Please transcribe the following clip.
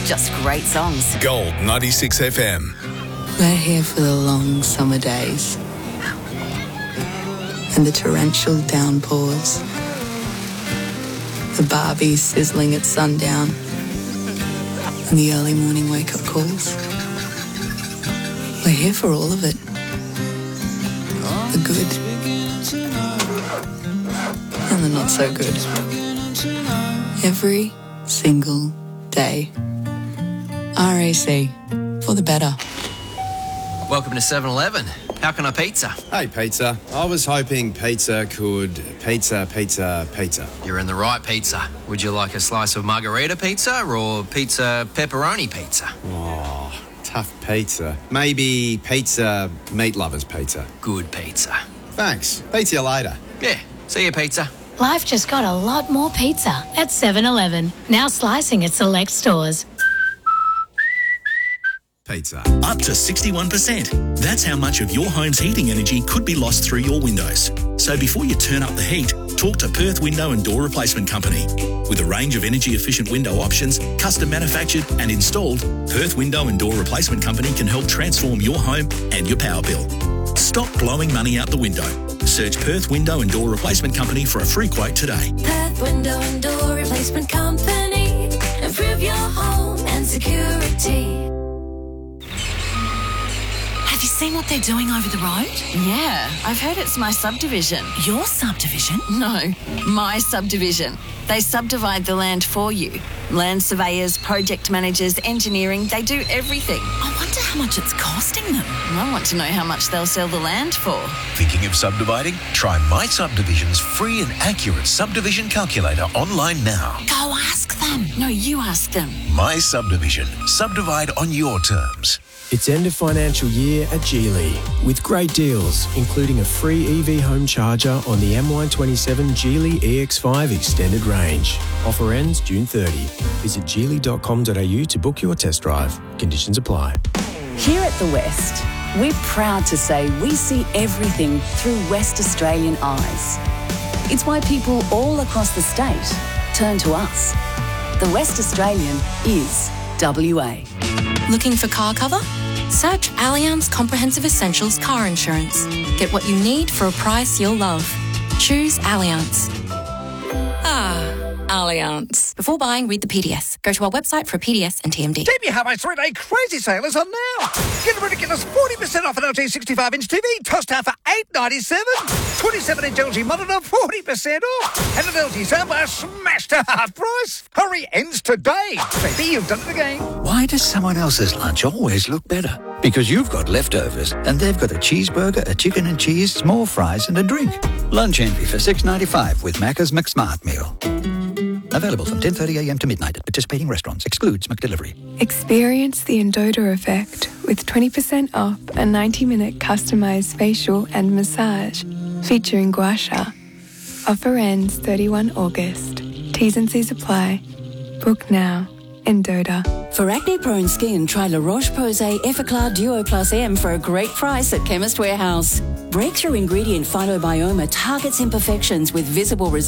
just great songs. Gold 96 FM. We're here for the long summer days and the torrential downpours, the Barbies sizzling at sundown and the early morning wake-up calls. We're here for all of it. The good and the not so good. Every single day. RAC, for the better. Welcome to 7-Eleven. How can I pizza? Hey, pizza. I was hoping pizza could pizza. You're in the right pizza. Would you like a slice of margarita pizza or pizza pepperoni pizza? Oh, tough pizza. Maybe pizza meat lovers pizza. Good pizza. Thanks. Pizza you later. Yeah, see you, pizza. Life just got a lot more pizza at 7-Eleven. Now slicing at select stores. Pizza. Up to 61%. That's how much of your home's heating energy could be lost through your windows. So before you turn up the heat, talk to Perth Window and Door Replacement Company. With a range of energy-efficient window options, custom manufactured and installed, Perth Window and Door Replacement Company can help transform your home and your power bill. Stop blowing money out the window. Search Perth Window and Door Replacement Company for a free quote today. Perth Window and Door Replacement Company. Improve your home and security. Have you seen what they're doing over the road? Yeah, I've heard it's my subdivision. Your subdivision? No, my subdivision. They subdivide the land for you. Land surveyors, project managers, engineering, they do everything. I wonder how much it's costing them. I want to know how much they'll sell the land for. Thinking of subdividing? Try My Subdivision's free and accurate subdivision calculator online now. Go ask them. No, you ask them. My Subdivision. Subdivide on your terms. It's end of financial year at Geely with great deals, including a free EV home charger on the MY27 Geely EX5 Extended Range. Offer ends June 30. Visit geely.com.au to book your test drive. Conditions apply. Here at The West, we're proud to say we see everything through West Australian eyes. It's why people all across the state turn to us. The West Australian is WA. Looking for car cover? Search Allianz Comprehensive Essentials Car Insurance. Get what you need for a price you'll love. Choose Allianz. Allianz. Before buying, read the PDS. Go to our website for a PDS and TMD. Jamie Harvey's 3-day crazy sale is on now. Get a ridiculous 40% off an LG 65-inch TV, tossed out for $8.97. 27-inch LG monitor, 40% off. And an LG soundbar smashed to half price. Hurry, ends today. Maybe you've done it again. Why does someone else's lunch always look better? Because you've got leftovers and they've got a cheeseburger, a chicken and cheese, small fries and a drink. Lunch envy for $6.95 with Macca's McSmart meal. Available from 10:30am to midnight at participating restaurants. Excludes McDelivery. Experience the Endota effect with 20% off a 90-minute customised facial and massage featuring gua sha. Offer ends 31 August. T's and C's apply. Book now. Endota. For acne-prone skin, try La Roche-Posay Effaclar Duo Plus M for a great price at Chemist Warehouse. Breakthrough ingredient phytobioma targets imperfections with visible results.